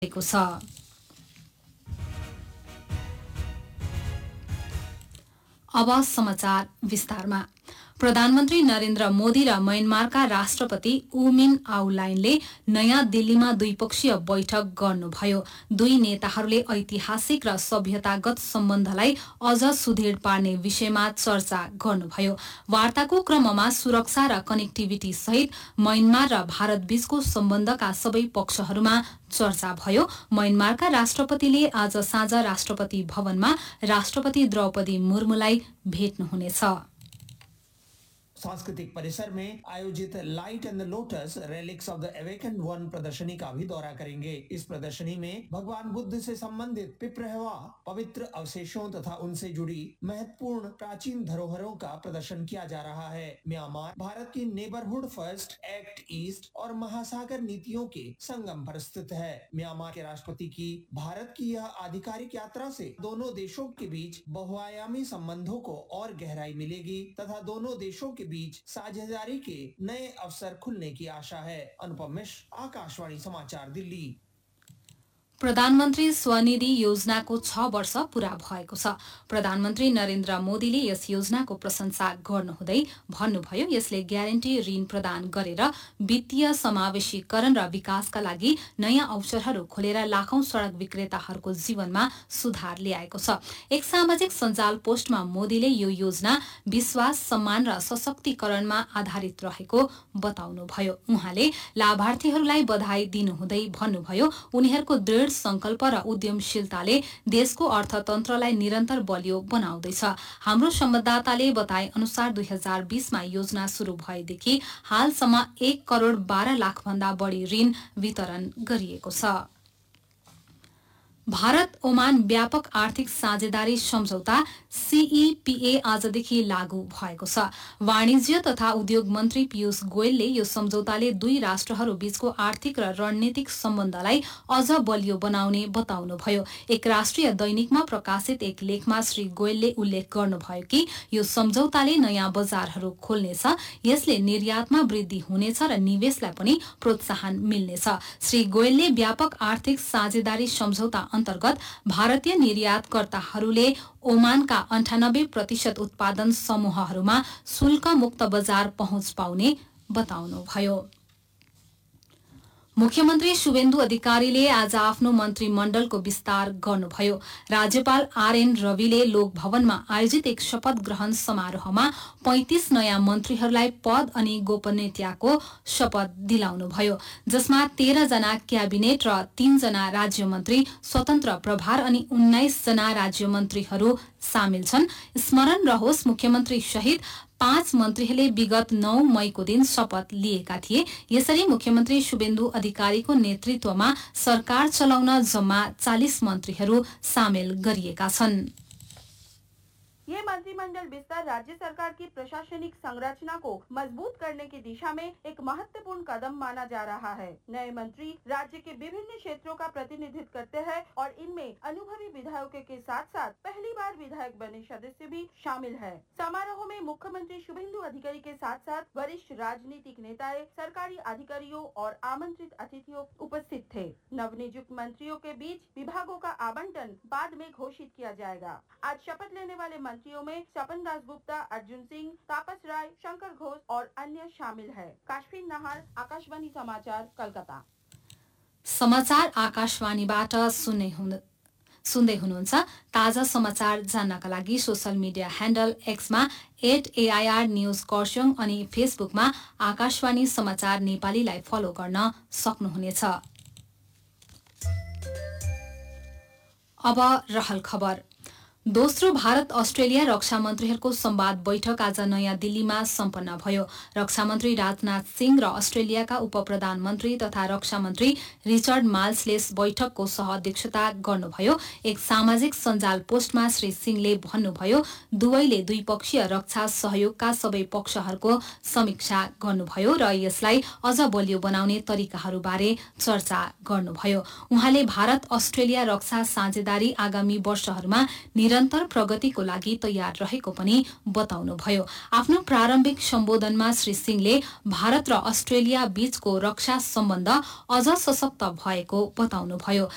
भएको छ। अब समाचार विस्तारमा। प्रधानमन्त्री नरेन्द्र मोदी र म्यानमारका राष्ट्रपति ऊ मिन आउलाइनले नयाँ दिल्लीमा द्विपक्षीय बैठक गर्नुभयो। दुई नेताहरूले ऐतिहासिक र सभ्यतागत सम्बन्धलाई अझ सुदृढ पार्ने विषयमा चर्चा गर्नुभयो। वार्ताको क्रममा सुरक्षा र कनेक्टिभिटी सहित म्यानमार र भारतबीचको सम्बन्धका सबै पक्षहरूमा चर्चा भयो। म्यानमारका राष्ट्रपतिले आज साँझ राष्ट्रपति भवनमा राष्ट्रपति द्रौपदी मुर्मुलाई भेट्नुहुनेछ। सांस्कृतिक परिसर में आयोजित light and the lotus relics of the awaken वन प्रदर्शनी का भी दौरा करेंगे। इस प्रदर्शनी में भगवान बुद्ध से संबंधित पिपरहवा पवित्र अवशेषों तथा उनसे जुड़ी महत्वपूर्ण प्राचीन धरोहरों का प्रदर्शन किया जा रहा है। म्यांमार भारत की नेबरहुड फर्स्ट, एक्ट ईस्ट और महासागर नीतियों के संगम पर स्थित है। म्यांमार के राष्ट्रपति की भारत की यह आधिकारिक यात्रा से दोनों देशों के बीच बहुआयामी संबंधों को और गहराई मिलेगी तथा दोनों देशों के बीच साझेदारी के नए अवसर खुलने की आशा है। अनुपम मिश्र, आकाशवाणी समाचार, दिल्ली। प्रधानमन्त्री स्वनिधि योजनाको 6 वर्ष पूरा भएको छ। प्रधानमन्त्री नरेन्द्र मोदीले यस योजनाको प्रशंसा गर्नुहुँदै भन्नुभयो, यसले ग्यारेन्टी ऋण प्रदान गरेर वित्तीय समावेशीकरण र विकासका लागि नयाँ अवसरहरू खोलेर लाखौं सड़क विक्रेताहरूको जीवनमा सुधार ल्याएको छ। एक सामाजिक सञ्जाल पोस्टमा मोदीले यो योजना विश्वास, सम्मान र सशक्तिकरणमा आधारित रहेको बताउनुभयो। उहाँले लाभार्थीहरूलाई बधाई दिनुहुँदै भन्नुभयो, उनीहरूको दृढ संकल्प र उद्यमशीलताले देशको अर्थतन्त्रलाई निरन्तर बलियो बनाउँदैछ। हाम्रो संवाददाताले बताए अनुसार 2020 मा योजना शुरू भएदेखि हालसम्म 1 करोड 12 लाख भन्दा बढी ऋण वितरण गरिएको छ। भारत ओमान व्यापक आर्थिक साझेदारी सम्झौता सीईपीए आजदेखि लागू भएको छ। वाणिज्य तथा उद्योग मन्त्री पीयूष गोयलले यो सम्झौताले दुई राष्ट्रहरू बीचको आर्थिक र रणनीतिक सम्बन्धलाई अझ बलियो बनाउने बताउनुभयो। एक राष्ट्रिय दैनिकमा प्रकाशित एक लेखमा श्री गोयलले उल्लेख गर्नुभयो कि यो सम्झौताले नयाँ बजारहरू खोल्नेछ, यसले निर्यातमा वृद्धि हुनेछ र निवेशलाई पनि प्रोत्साहन मिल्नेछ। श्री गोयलले व्यापक आर्थिक साझेदारी सम्झौता अन्तर्गत भारतीय निर्यातकर्ताहरूले ओमानका 98% उत्पादन समूहहरूमा शुल्क मुक्त बजार पहुँच पाउने बताउनुभयो। मुख्यमन्त्री शुभेन्दु अधिकारीले आज आफ्नो मन्त्रीमण्डलको विस्तार गर्नुभयो। राज्यपाल आरएन रविले लोकभवनमा आयोजित एक शपथ ग्रहण समारोहमा 35 नयाँ मन्त्रीहरूलाई पद अनि गोपनीयताको शपथ दिलाउनुभयो, जसमा 13 जना क्याबिनेट र 3 जना राज्य मन्त्री स्वतन्त्र प्रभार अनि 19 जना राज्य मन्त्रीहरू सामेल छन्। स्मरण रहोस्, मुख्यमन्त्री सहित 5 मन्त्रीहरूले विगत 9 मईको दिन शपथ लिएका थिए। यसरी मुख्यमन्त्री शुभेन्दु अधिकारीको नेतृत्वमा सरकार चलाउन जम्मा 40 मन्त्रीहरू सामेल गरिएका छन्। ये मंत्रिमंडल विस्तार राज्य सरकार की प्रशासनिक संरचना को मजबूत करने की दिशा में एक महत्वपूर्ण कदम माना जा रहा है। नए मंत्री राज्य के विभिन्न क्षेत्रों का प्रतिनिधित्व करते हैं और इनमें अनुभवी विधायकों के साथ साथ पहली बार विधायक बने सदस्य भी शामिल है। समारोह में मुख्यमंत्री शुभेन्दु अधिकारी के साथ साथ वरिष्ठ राजनीतिक नेताएं, सरकारी अधिकारियों और आमंत्रित अतिथियों उपस्थित थे। नवनियुक्त मंत्रियों के बीच विभागों का आवंटन बाद में घोषित किया जाएगा। आज शपथ लेने वाले मंत्रियों में सपन दासगुप्ता, अर्जुन सिंह, तापस राय, शंकर घोष और अन्य शामिल है। काश्मीर नहार, आकाशवाणी समाचार, कलकत्ता। समाचार आकाशवाणीबाट सुन्दै हुनुहुन्छ। ताजा समाचार जान्नका लागि social media handle एक्समा @AIR news कर्स्योङ अनि फेसबुकमा आकाशवाणी समाचार नेपालीलाई फलो गर्न सक्नुहुनेछ। अब रहल खबर। दोस्रो भारत अस्ट्रेलिया रक्षा मन्त्रीहरूको संवाद बैठक आज नयाँ दिल्लीमा सम्पन्न भयो। रक्षा मन्त्री राजनाथ सिंह र अस्ट्रेलियाका उप प्रधानमन्त्री तथा रक्षा मन्त्री रिचर्ड माल्सले बैठकको सहअध्यक्षता गर्नुभयो। एक सामाजिक सञ्जाल पोस्टमा श्री सिंहले भन्नुभयो, दुवैले द्विपक्षीय रक्षा सहयोगका सबै पक्षहरूको समीक्षा गर्नुभयो र यसलाई अझ बलियो बनाउने तरिकाहरूबारे चर्चा गर्नुभयो। उहाँले भारत अस्ट्रेलिया रक्षा साझेदारी आगामी वर्षहरूमा निरन्तर प्रगतिको लागि तयार रहेको पनि बताउनुभयो। आफ्नो प्रारम्भिक सम्बोधनमा श्री सिंहले भारत र अस्ट्रेलिया बीचको रक्षा सम्बन्ध अझ सशक्त भएको बताउनुभयो।